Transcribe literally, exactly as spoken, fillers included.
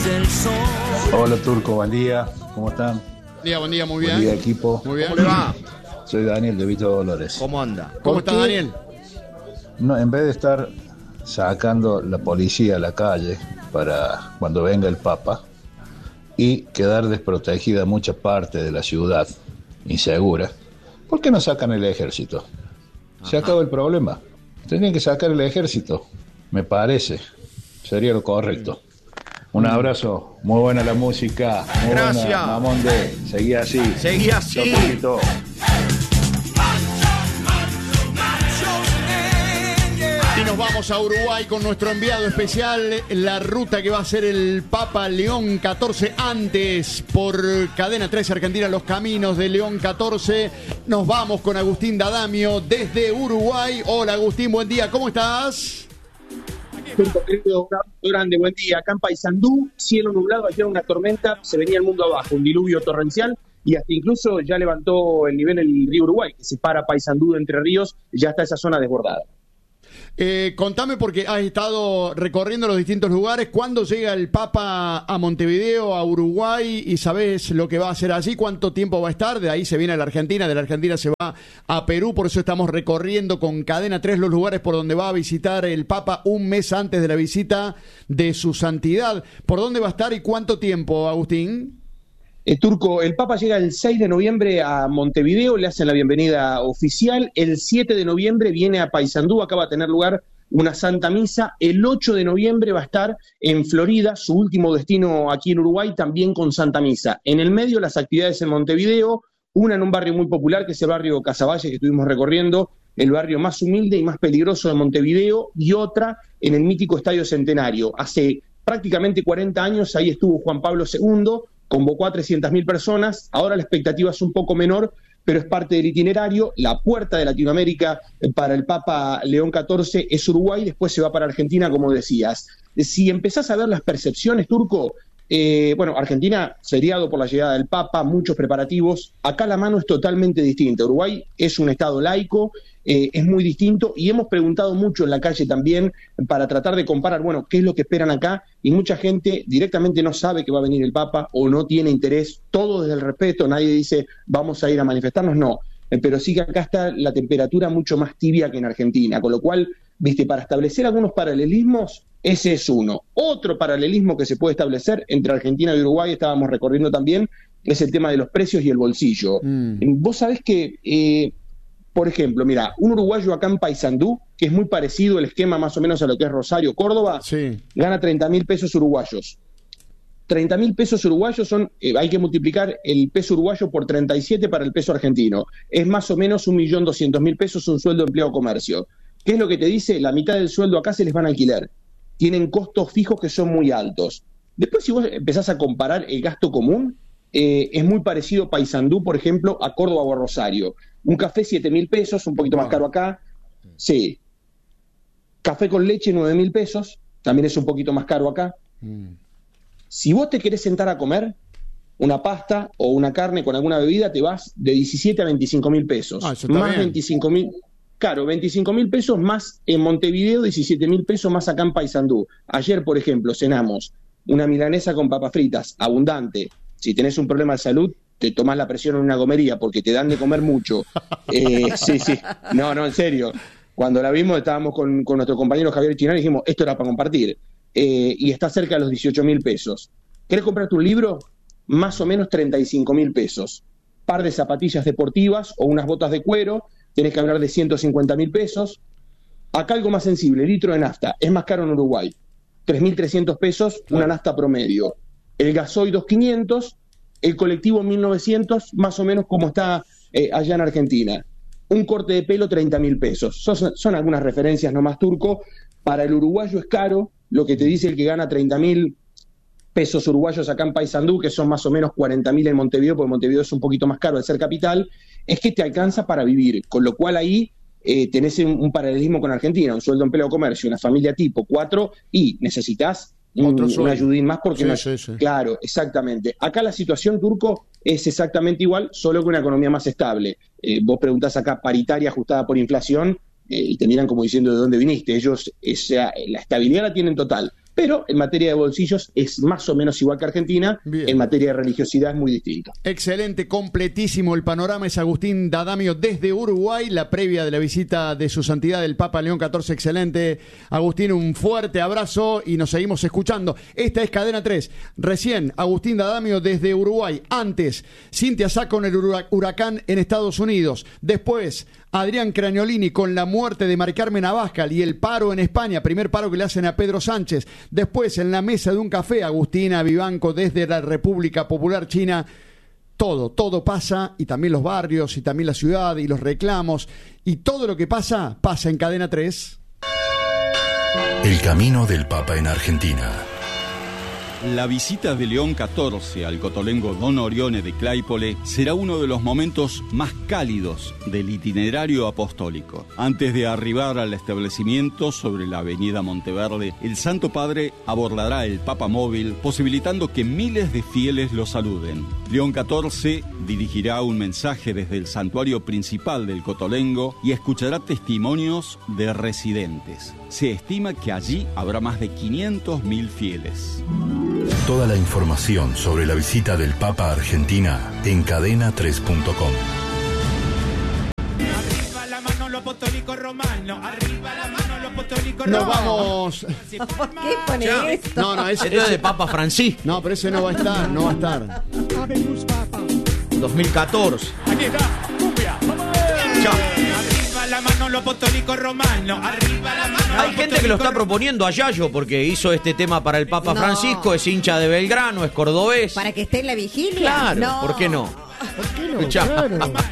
Hola Turco, buen día, ¿cómo están? Buen día, buen día, muy bien. Buen día equipo. Muy bien. ¿Cómo le va? Soy Daniel de Vito Dolores. ¿Cómo anda? ¿Cómo está Daniel? No, en vez de estar sacando la policía a la calle para cuando venga el Papa y quedar desprotegida mucha parte de la ciudad, insegura, ¿por qué no sacan el ejército? Se Ajá. acaba el problema. Tendrían que sacar el ejército, me parece. Sería lo correcto. Un abrazo, muy buena la música. Muy Gracias. Buena, mamón de, seguí así. Seguí así. Chau, Turquito. Y nos vamos a Uruguay con nuestro enviado especial, la ruta que va a hacer el Papa León catorce, antes por Cadena tres Argentina, los caminos de León catorce. Nos vamos con Agustín D'Adamio desde Uruguay. Hola Agustín, buen día, ¿cómo estás? Turco, querido, un abrazo grande, buen día. Acá en Paysandú, cielo nublado, ayer una tormenta, se venía el mundo abajo, un diluvio torrencial y hasta incluso ya levantó el nivel el río Uruguay, que separa Paysandú de Entre Ríos, ya está esa zona desbordada. Eh, contame, porque has estado recorriendo los distintos lugares. ¿Cuándo llega el Papa a Montevideo, a Uruguay? ¿Y sabés lo que va a hacer allí? ¿Cuánto tiempo va a estar? De ahí se viene a la Argentina, de la Argentina se va a Perú. Por eso estamos recorriendo con Cadena tres los lugares por donde va a visitar el Papa un mes antes de la visita de su santidad. ¿Por dónde va a estar y cuánto tiempo, Agustín? Eh, Turco, el Papa llega el seis de noviembre a Montevideo, le hacen la bienvenida oficial. El siete de noviembre viene a Paysandú, acá va a tener lugar una Santa Misa. El ocho de noviembre va a estar en Florida, su último destino aquí en Uruguay, también con Santa Misa. En el medio, las actividades en Montevideo, una en un barrio muy popular, que es el barrio Casaballe, que estuvimos recorriendo, el barrio más humilde y más peligroso de Montevideo, y otra en el mítico Estadio Centenario. Hace prácticamente cuarenta años ahí estuvo Juan Pablo segundo, convocó a trescientas mil personas, ahora la expectativa es un poco menor, pero es parte del itinerario. La puerta de Latinoamérica para el Papa León catorce es Uruguay, después se va para Argentina, como decías. Si empezás a ver las percepciones, Turco, eh, bueno, Argentina, seriado por la llegada del Papa, muchos preparativos, acá la mano es totalmente distinta. Uruguay es un estado laico, eh, es muy distinto, y hemos preguntado mucho en la calle también para tratar de comparar, bueno, qué es lo que esperan acá, y mucha gente directamente no sabe que va a venir el Papa o no tiene interés, todo desde el respeto, nadie dice vamos a ir a manifestarnos, no, eh, pero sí que acá está la temperatura mucho más tibia que en Argentina, con lo cual, viste, para establecer algunos paralelismos, ese es uno. Otro paralelismo que se puede establecer entre Argentina y Uruguay, estábamos recorriendo también, es el tema de los precios y el bolsillo. Mm. Vos sabés que, eh, por ejemplo, mira, un uruguayo acá en Paysandú, que es muy parecido el esquema más o menos a lo que es Rosario, Córdoba, sí, gana treinta mil pesos uruguayos. treinta mil pesos uruguayos son, eh, hay que multiplicar el peso uruguayo por treinta y siete para el peso argentino. Es más o menos un millón doscientos mil pesos un sueldo de empleo o comercio. ¿Qué es lo que te dice? La mitad del sueldo acá se les van a alquiler. Tienen costos fijos que son muy altos. Después, si vos empezás a comparar el gasto común, eh, es muy parecido Paysandú, por ejemplo, a Córdoba o a Rosario. Un café, siete mil pesos, un poquito más caro acá. Sí. Café con leche, nueve mil pesos, también es un poquito más caro acá. Mm. Si vos te querés sentar a comer una pasta o una carne con alguna bebida, te vas de diecisiete a veinticinco mil pesos. Ah, eso está más bien. veinticinco mil... Claro, veinticinco mil pesos más en Montevideo, diecisiete mil pesos más acá en Paysandú. Ayer, por ejemplo, cenamos una milanesa con papas fritas, abundante. Si tenés un problema de salud, te tomás la presión en una gomería porque te dan de comer mucho. Eh, sí, sí. No, no, en serio. Cuando la vimos, estábamos con, con nuestro compañero Javier Chinar y dijimos, esto era para compartir. Eh, y está cerca de los dieciocho mil pesos. ¿Querés comprarte un libro? Más o menos treinta y cinco mil pesos. Par de zapatillas deportivas o unas botas de cuero, tenés que hablar de ciento cincuenta mil pesos. Acá algo más sensible, litro de nafta, es más caro en Uruguay. tres mil trescientos pesos, una nafta promedio. El gasoil dos mil quinientos, el colectivo mil novecientos, más o menos como está eh, allá en Argentina. Un corte de pelo, treinta mil pesos. Son, son algunas referencias nomás, Turco. Para el uruguayo es caro, lo que te dice el que gana treinta mil pesos uruguayos acá en Paysandú, que son más o menos cuarenta mil en Montevideo, porque Montevideo es un poquito más caro al ser capital, es que te alcanza para vivir, con lo cual ahí eh, tenés un, un paralelismo con Argentina, un sueldo, empleo, comercio, una familia tipo cuatro, y necesitas un, un ayudín más porque sí, no, sí, sí. Claro, exactamente. Acá la situación, Turco, es exactamente igual, solo que una economía más estable. Eh, vos preguntás acá paritaria ajustada por inflación, eh, y te miran como diciendo de dónde viniste. Ellos, esa, la estabilidad la tienen total, pero en materia de bolsillos es más o menos igual que Argentina. Bien. En materia de religiosidad es muy distinto. Excelente, completísimo el panorama. Es Agustín D'Adamio desde Uruguay, la previa de la visita de su santidad el Papa León catorce. Excelente, Agustín, un fuerte abrazo y nos seguimos escuchando. Esta es Cadena tres. Recién, Agustín D'Adamio desde Uruguay. Antes, Cintia Sá con el huracán en Estados Unidos. Después, Adrián Craniolini con la muerte de Mari Carmen Abascal y el paro en España, primer paro que le hacen a Pedro Sánchez. Después, en la mesa de un café, Agustina Vivanco desde la República Popular China. Todo, todo pasa, y también los barrios, y también la ciudad, y los reclamos, y todo lo que pasa, pasa en Cadena tres. El camino del Papa en Argentina. La visita de León catorce al cotolengo Don Orione de Claypole será uno de los momentos más cálidos del itinerario apostólico. Antes de arribar al establecimiento sobre la avenida Monteverde, el Santo Padre abordará el Papa Móvil, posibilitando que miles de fieles lo saluden. León catorce dirigirá un mensaje desde el santuario principal del cotolengo y escuchará testimonios de residentes. Se estima que allí habrá más de quinientos mil fieles. Toda la información sobre la visita del Papa a Argentina en cadena tres punto com. Arriba la mano los apostólicos romanos, arriba la mano los apostólicos Nos romanos. vamos. ¿Por qué pone esto? No, no, ese, Esto es ese- de Papa Francisco, no, pero ese no va a estar, no va a estar. dos mil catorce. Aquí está, cumbia. Chao. Arriba la mano los apostólicos romanos, arriba la mano. Hay gente que lo está proponiendo a Yayo porque hizo este tema para el Papa No. Francisco, es hincha de Belgrano, es cordobés. ¿Para que esté en la vigilia? Claro, No. ¿por qué no? ¿Por qué no? Escuchá. Claro.